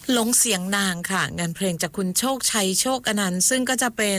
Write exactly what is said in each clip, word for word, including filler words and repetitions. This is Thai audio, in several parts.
หลงเสียงนางค่ะงานเพลงจากคุณโชคชัยโชคอนันต์ซึ่งก็จะเป็น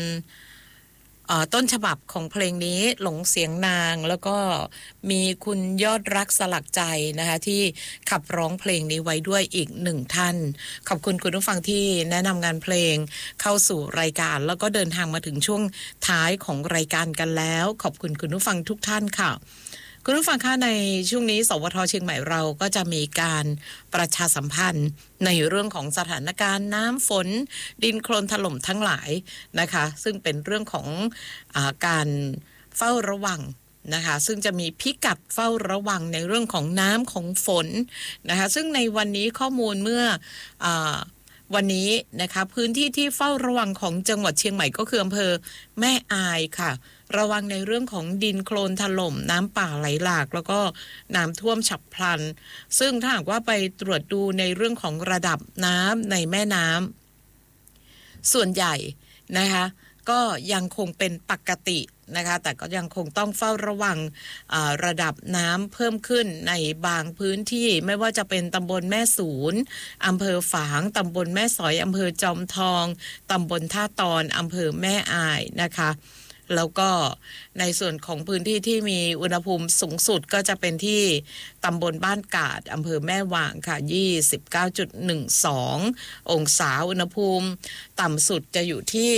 ต้นฉบับของเพลงนี้หลงเสียงนางแล้วก็มีคุณยอดรักสลักใจนะคะที่ขับร้องเพลงนี้ไว้ด้วยอีกหนึ่งท่านขอบคุณคุณผู้ฟังที่แนะนำงานเพลงเข้าสู่รายการแล้วก็เดินทางมาถึงช่วงท้ายของรายการกันแล้วขอบคุณคุณผู้ฟังทุกท่านค่ะคุณผู้ฟังคะในช่วงนี้สวทเชียงใหม่เราก็จะมีการประชาสัมพันธ์ในเรื่องของสถานการณ์น้ำฝนดินโคลนถล่มทั้งหลายนะคะซึ่งเป็นเรื่องของอาการเฝ้าระวังนะคะซึ่งจะมีพิกัดเฝ้าระวังในเรื่องของน้ำของฝนนะคะซึ่งในวันนี้ข้อมูลเมื่ออาวันนี้นะคะพื้นที่ที่เฝ้าระวังของจังหวัดเชียงใหม่ก็คืออำเภอแม่อายค่ะระวังในเรื่องของดินโคลนถล่มน้ำป่าไหลหลากแล้วก็น้ำท่วมฉับพลันซึ่งถ้าหากว่าไปตรวจดูในเรื่องของระดับน้ำในแม่น้ำส่วนใหญ่นะคะก็ยังคงเป็นปกตินะคะแต่ก็ยังคงต้องเฝ้าระวังระดับน้ำเพิ่มขึ้นในบางพื้นที่ไม่ว่าจะเป็นตำบลแม่สูนอำเภอฝางตำบลแม่สอยอำเภอจอมทองตำบลท่าตอนอำเภอแม่อายนะคะแล้วก็ในส่วนของพื้นที่ที่มีอุณหภูมิสูงสุดก็จะเป็นที่ตำบลบ้านกาดอำเภอแม่วางค่ะ ยี่สิบเก้าจุดหนึ่งสอง องศาอุณหภูมิต่ำสุดจะอยู่ที่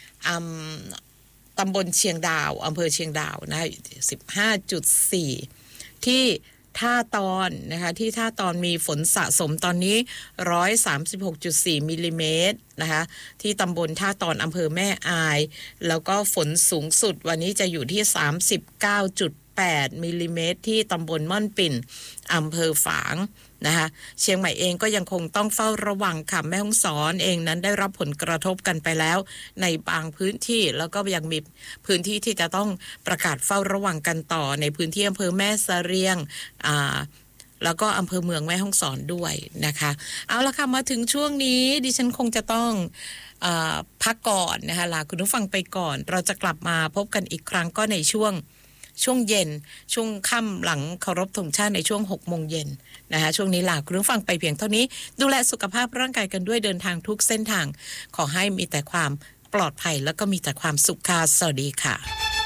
ตำบลเชียงดาวอำเภอเชียงดาวนะ สิบห้าจุดสี่ ที่ท่าตอนนะคะที่ท่าตอนมีฝนสะสมตอนนี้ หนึ่งร้อยสามสิบหกจุดสี่ มิลลิเมตรนะคะที่ตำบลท่าตอนอำเภอแม่อายแล้วก็ฝนสูงสุดวันนี้จะอยู่ที่ สามสิบเก้าจุดแปด มิลลิเมตรที่ตำบลม่อนปิ่นอำเภอฝางนะคะเชียงใหม่เองก็ยังคงต้องเฝ้าระวังค่ะแม่ฮ่องสอนเองนั้นได้รับผลกระทบกันไปแล้วในบางพื้นที่แล้วก็ยังมีพื้นที่ที่จะต้องประกาศเฝ้าระวังกันต่อในพื้นที่อำเภอแม่เสรียงอ่าแล้วก็อำเภอเมืองแม่ฮ่องสอนด้วยนะคะเอาละค่ะมาถึงช่วงนี้ดิฉันคงจะต้องอ่าพักก่อนนะคะลาคุณผู้ฟังไปก่อนเราจะกลับมาพบกันอีกครั้งก็ในช่วงช่วงเย็นช่วงค่ำหลังเคารพธงชาติในช่วงหกโมงเย็นนะคะช่วงนี้ลาคุณผู้ฟังไปเพียงเท่านี้ดูแลสุขภาพร่างกายกันด้วยเดินทางทุกเส้นทางขอให้มีแต่ความปลอดภัยแล้วก็มีแต่ความสุขค่ะสวัสดีค่ะ